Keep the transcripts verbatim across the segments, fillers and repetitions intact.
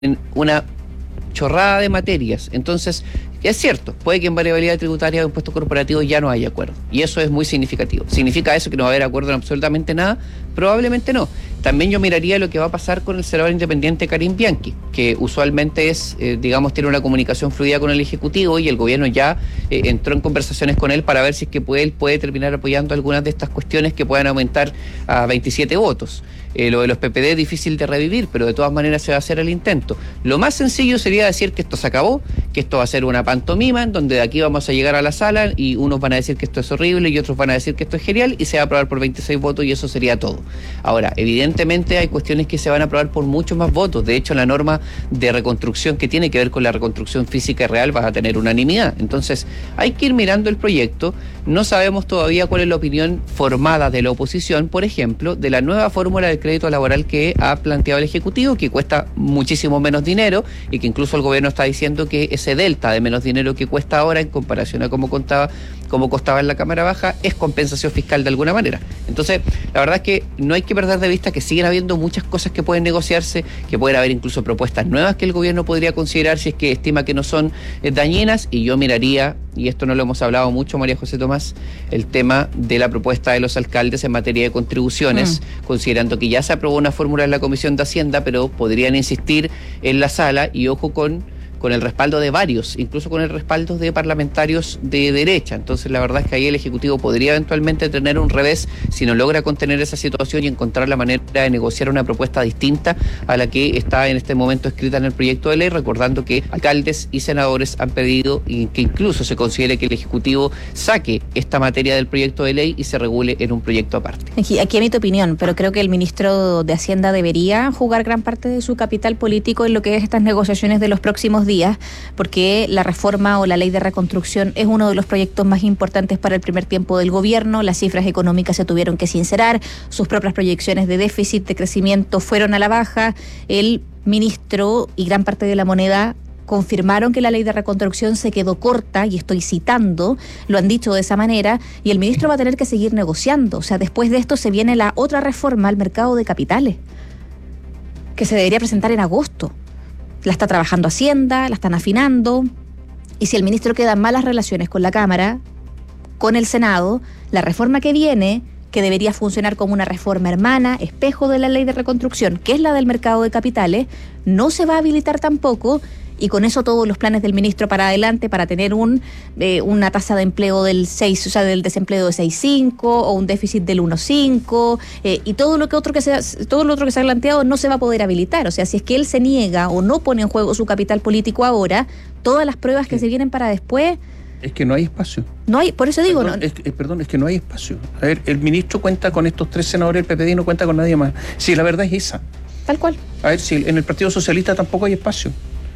en una chorrada de materias. Entonces, es cierto, puede que en variabilidad tributaria o impuestos corporativos ya no haya acuerdo. Y eso es muy significativo. ¿Significa eso que no va a haber acuerdo en absolutamente nada? Probablemente no. También yo miraría lo que va a pasar con el senador independiente Karim Bianchi, que usualmente es, eh, digamos, tiene una comunicación fluida con el Ejecutivo y el gobierno ya eh, entró en conversaciones con él para ver si es que puede, él puede terminar apoyando algunas de estas cuestiones que puedan aumentar a veintisiete votos. Eh, lo de los P P D es difícil de revivir, pero de todas maneras se va a hacer el intento. Lo más sencillo sería decir que esto se acabó, que esto va a ser una pantomima, en donde de aquí vamos a llegar a la sala y unos van a decir que esto es horrible y otros van a decir que esto es genial y se va a aprobar por veintiséis votos y eso sería todo. Ahora, evidentemente hay cuestiones que se van a aprobar por muchos más votos. De hecho, la norma de reconstrucción que tiene que ver con la reconstrucción física y real va a tener unanimidad. Entonces, hay que ir mirando el proyecto. No sabemos todavía cuál es la opinión formada de la oposición, por ejemplo, de la nueva fórmula de crédito laboral que ha planteado el Ejecutivo, que cuesta muchísimo menos dinero y que incluso el gobierno está diciendo que ese delta de menos dinero que cuesta ahora en comparación a cómo contaba, cómo costaba en la Cámara Baja es compensación fiscal de alguna manera. Entonces, la verdad es que no hay que perder de vista que siguen habiendo muchas cosas que pueden negociarse, que pueden haber incluso propuestas nuevas que el gobierno podría considerar si es que estima que no son eh, dañinas, y yo miraría, y esto no lo hemos hablado mucho, María José Tomás, el tema de la propuesta de los alcaldes en materia de contribuciones, mm. considerando que ya se aprobó una fórmula en la Comisión de Hacienda, pero podrían insistir en la sala, y ojo con con el respaldo de varios, incluso con el respaldo de parlamentarios de derecha. Entonces, la verdad es que ahí el Ejecutivo podría eventualmente tener un revés si no logra contener esa situación y encontrar la manera de negociar una propuesta distinta a la que está en este momento escrita en el proyecto de ley, recordando que alcaldes y senadores han pedido y que incluso se considere que el Ejecutivo saque esta materia del proyecto de ley y se regule en un proyecto aparte. Aquí, aquí emito opinión, pero creo que el ministro de Hacienda debería jugar gran parte de su capital político en lo que es estas negociaciones de los próximos días. días, porque la reforma o la ley de reconstrucción es uno de los proyectos más importantes para el primer tiempo del gobierno. Las cifras económicas se tuvieron que sincerar, sus propias proyecciones de déficit, de crecimiento fueron a la baja. El ministro y gran parte de la moneda confirmaron que la ley de reconstrucción se quedó corta, y estoy citando, lo han dicho de esa manera, y el ministro va a tener que seguir negociando. O sea, después de esto se viene la otra reforma al mercado de capitales, que se debería presentar en agosto. La está trabajando Hacienda, la están afinando, y si el ministro queda en malas relaciones con la Cámara, con el Senado, la reforma que viene, que debería funcionar como una reforma hermana, espejo de la ley de reconstrucción, que es la del mercado de capitales, no se va a habilitar tampoco, y con eso todos los planes del ministro para adelante para tener un eh, una tasa de empleo del seis, o sea, del desempleo de seis coma cinco o un déficit del uno coma cinco, eh, y todo lo que otro que se todo lo otro que se ha planteado no se va a poder habilitar. O sea, si es que él se niega o no pone en juego su capital político ahora, todas las pruebas que sí. se vienen para después. Es que no hay espacio. No hay, por eso digo, perdón, no. Es, eh, perdón, es que no hay espacio. A ver, el ministro cuenta con estos tres senadores del P P D y no cuenta con nadie más. Sí, la verdad es esa. Tal cual. A ver, si en el Partido Socialista tampoco hay espacio.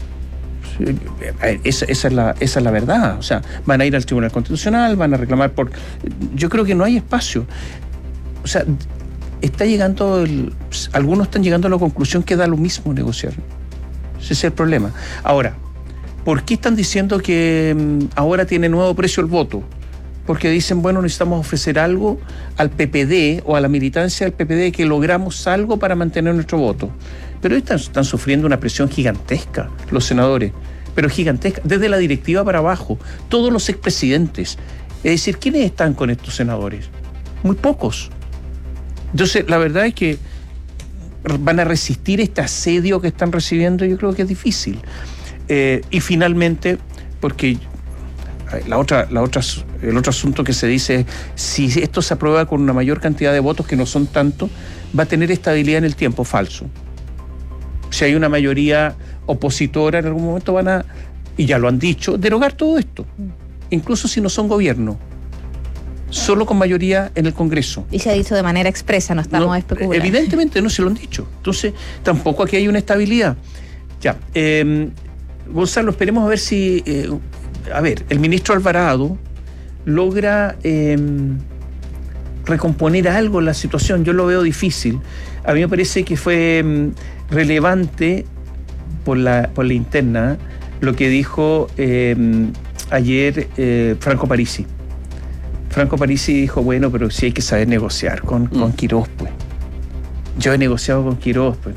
Esa, esa, es la, esa es la verdad. O sea, van a ir al Tribunal Constitucional, van a reclamar por... Yo creo que no hay espacio. O sea, está llegando el, algunos están llegando a la conclusión que da lo mismo negociar. Ese es el problema. Ahora, ¿por qué están diciendo que um, ahora tiene nuevo precio el voto? Porque dicen, bueno, necesitamos ofrecer algo al P P D o a la militancia del P P D, que logramos algo para mantener nuestro voto. Pero están, están sufriendo una presión gigantesca los senadores, pero gigantesca, desde la directiva para abajo, todos los expresidentes. Es decir, ¿quiénes están con estos senadores? Muy pocos. Entonces, la verdad es que van a resistir este asedio que están recibiendo, yo creo que es difícil. Eh, y finalmente, porque la otra, la otra, el otro asunto que se dice es, si esto se aprueba con una mayor cantidad de votos, que no son tantos, va a tener estabilidad en el tiempo. Falso. Si hay una mayoría opositora, en algún momento van a, y ya lo han dicho, derogar todo esto, incluso si no son gobierno, solo con mayoría en el Congreso. Y se ha dicho de manera expresa, no estamos no, especulando. Evidentemente no se lo han dicho. Entonces, tampoco aquí hay una estabilidad. Ya, eh, Gonzalo, esperemos a ver si, eh, a ver, el ministro Alvarado logra eh, recomponer algo en la situación. Yo lo veo difícil. A mí me parece que fue eh, relevante por la, por la interna lo que dijo eh, ayer eh, Franco Parisi. Franco Parisi dijo, bueno, pero sí hay que saber negociar con, mm. con Quirós, pues. Yo he negociado con Quirós, pues.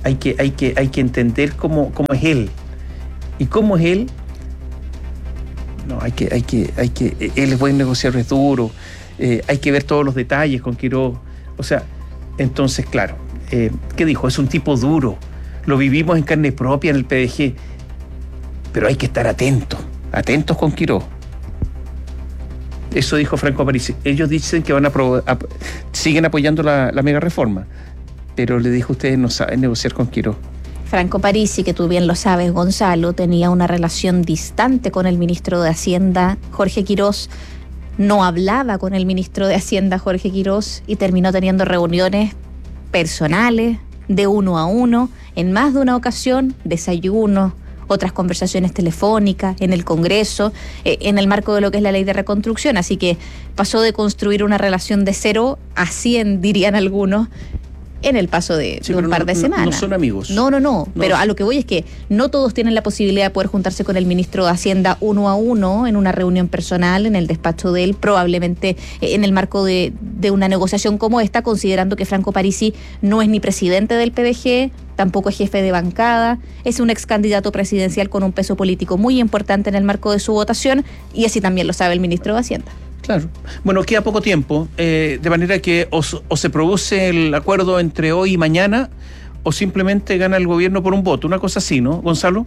hay que, hay que, hay que entender cómo, cómo es él. Y cómo es él, no, hay que, hay que, hay que, él es buen negociador, es duro, eh, hay que ver todos los detalles con Quiroz. O sea, entonces, claro, eh, ¿qué dijo? Es un tipo duro. Lo vivimos en carne propia en el P D G. Pero hay que estar atentos, atentos con Quiroz. Eso dijo Franco Parisi. Ellos dicen que van a, pro, a siguen apoyando la, la mega reforma, pero le dijo, ustedes no saben negociar con Quiroz. Franco Parisi, que tú bien lo sabes, Gonzalo, tenía una relación distante con el ministro de Hacienda, Jorge Quiroz. No hablaba con el ministro de Hacienda, Jorge Quiroz, y terminó teniendo reuniones personales, de uno a uno, en más de una ocasión, desayunos, otras conversaciones telefónicas en el Congreso, eh, en el marco de lo que es la ley de reconstrucción. Así que pasó de construir una relación de cero a cien, dirían algunos, en el paso de, sí, de un par de no, semanas. No son amigos. No, no, no, no. Pero No. a lo que voy es que no todos tienen la posibilidad de poder juntarse con el ministro de Hacienda uno a uno en una reunión personal, en el despacho de él, probablemente en el marco de, de una negociación como esta, considerando que Franco Parisi no es ni presidente del P D G, tampoco es jefe de bancada, es un ex candidato presidencial con un peso político muy importante en el marco de su votación, y así también lo sabe el ministro de Hacienda. Claro. Bueno, queda poco tiempo, eh, de manera que o, o se produce el acuerdo entre hoy y mañana, o simplemente gana el gobierno por un voto, una cosa así, ¿no, Gonzalo?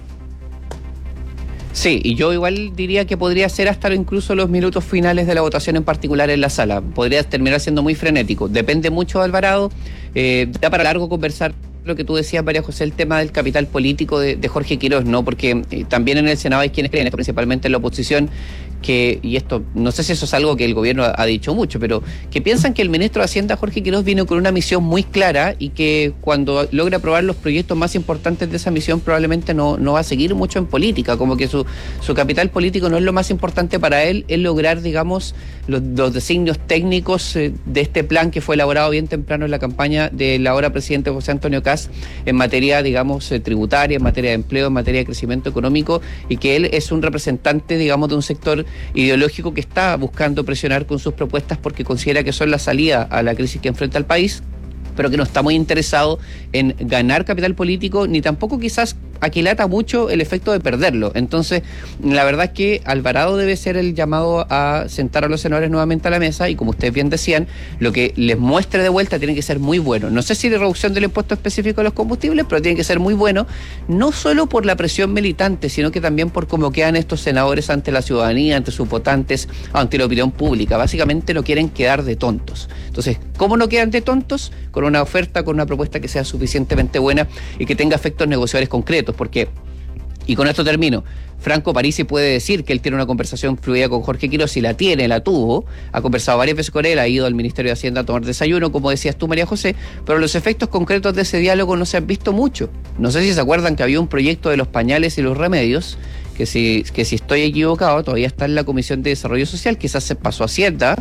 Sí, y yo igual diría que podría ser hasta incluso los minutos finales de la votación en particular en la sala. Podría terminar siendo muy frenético. Depende mucho de Alvarado. Eh, da para largo conversar lo que tú decías, María José, el tema del capital político de, de Jorge Quiroz, ¿no? Porque eh, también en el Senado hay quienes creen, esto principalmente en la oposición, que, y esto, no sé si eso es algo que el gobierno ha, ha dicho mucho, pero que piensan que el ministro de Hacienda, Jorge Quiroz, viene con una misión muy clara y que cuando logra aprobar los proyectos más importantes de esa misión probablemente no, no va a seguir mucho en política, como que su, su capital político no es lo más importante para él, es lograr, digamos, los, los designios técnicos eh, de este plan que fue elaborado bien temprano en la campaña del ahora presidente José Antonio Kast en materia, digamos, eh, tributaria, en materia de empleo, en materia de crecimiento económico, y que él es un representante, digamos, de un sector ideológico que está buscando presionar con sus propuestas porque considera que son la salida a la crisis que enfrenta el país, pero que no está muy interesado en ganar capital político, ni tampoco quizás aquilata mucho el efecto de perderlo. Entonces, la verdad es que Alvarado debe ser el llamado a sentar a los senadores nuevamente a la mesa y, como ustedes bien decían, lo que les muestre de vuelta tiene que ser muy bueno. No sé si de reducción del impuesto específico a los combustibles, pero tiene que ser muy bueno, no solo por la presión militante, sino que también por cómo quedan estos senadores ante la ciudadanía, ante sus votantes, ante la opinión pública. Básicamente no quieren quedar de tontos. Entonces, ¿cómo no quedan de tontos? Con una oferta, con una propuesta que sea suficientemente buena y que tenga efectos negociadores concretos, porque, y con esto termino, Franco Parisi puede decir que él tiene una conversación fluida con Jorge Quiroz, y la tiene, la tuvo, ha conversado varias veces con él, ha ido al Ministerio de Hacienda a tomar desayuno, como decías tú, María José, pero los efectos concretos de ese diálogo no se han visto mucho. No sé si se acuerdan que había un proyecto de los pañales y los remedios, que si, que si estoy equivocado, todavía está en la Comisión de Desarrollo Social, quizás se pasó a Hacienda,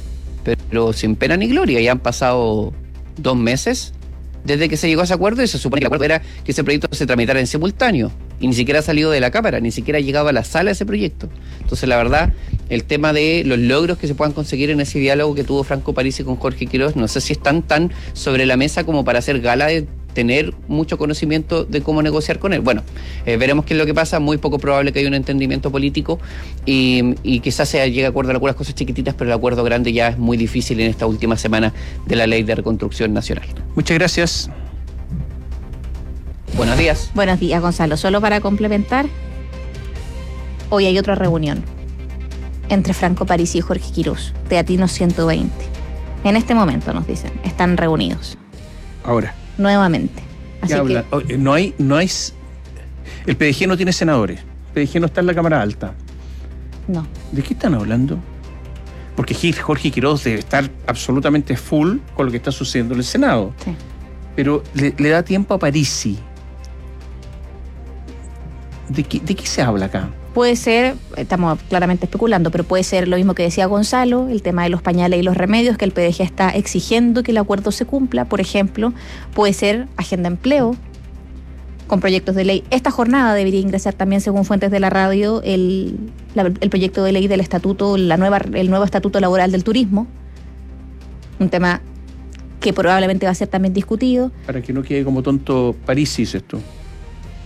pero sin pena ni gloria, ya han pasado dos meses desde que se llegó a ese acuerdo, y se supone que el acuerdo era que ese proyecto se tramitara en simultáneo, y ni siquiera ha salido de la Cámara, ni siquiera ha llegado a la sala ese proyecto. Entonces, la verdad, el tema de los logros que se puedan conseguir en ese diálogo que tuvo Franco Parisi con Jorge Quiroz, no sé si están tan sobre la mesa como para hacer gala de tener mucho conocimiento de cómo negociar con él. Bueno, eh, veremos qué es lo que pasa. Muy poco probable que haya un entendimiento político, y, y quizás se llegue a acuerdo en algunas cosas chiquititas, pero el acuerdo grande ya es muy difícil en esta última semana de la Ley de Reconstrucción Nacional. Muchas gracias. Buenos días. Buenos días, Gonzalo. Solo para complementar, hoy hay otra reunión entre Franco Parisi y Jorge Quiroz, Teatinos ciento veinte. En este momento, nos dicen, están reunidos. Ahora. Nuevamente. Así habla? que... Oye, no hay, no hay, el P D G no tiene senadores. El P D G no está en la Cámara Alta. No. ¿De qué están hablando? Porque Jorge Quiroz debe estar absolutamente full con lo que está sucediendo en el Senado. Sí. Pero le, le da tiempo a Parisi. ¿De qué, ¿De qué se habla acá? Puede ser, estamos claramente especulando, pero puede ser lo mismo que decía Gonzalo, el tema de los pañales y los remedios, que el P D G está exigiendo que el acuerdo se cumpla, por ejemplo. Puede ser agenda empleo, con proyectos de ley. Esta jornada debería ingresar también, según fuentes de la radio, el, la, el proyecto de ley del estatuto, la nueva, el nuevo estatuto laboral del turismo. Un tema que probablemente va a ser también discutido. Para que no quede como tonto París, dices tú.